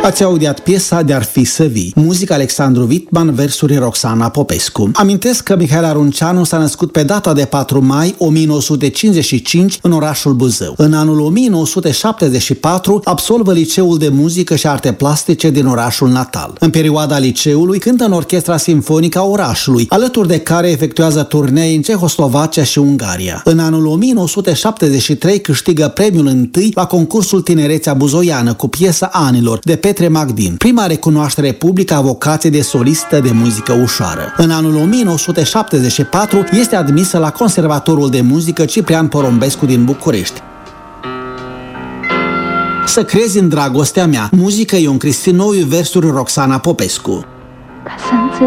Ați audiat piesa De-ar fi să vii, muzică Alexandru Wittmann, versuri Roxana Popescu. Amintesc că Mihail Arunceanu s-a născut pe data de 4 mai 1955 în orașul Buzău. În anul 1974 absolvă Liceul de Muzică și Arte Plastice din orașul natal. În perioada liceului cântă în Orchestra Simfonică a orașului, alături de care efectuează turnee în Cehoslovacia și Ungaria. În anul 1973 câștigă premiul întâi la concursul Tinerețea Buzoiană cu piesa Anilor de Petre Magdin, prima recunoaștere publică a vocației de solistă de muzică ușoară. În anul 1974 este admisă la Conservatorul de Muzică Ciprian Porumbescu din București. Să crezi în dragostea mea, muzică Ion Cristinoiu, versuri Roxana Popescu.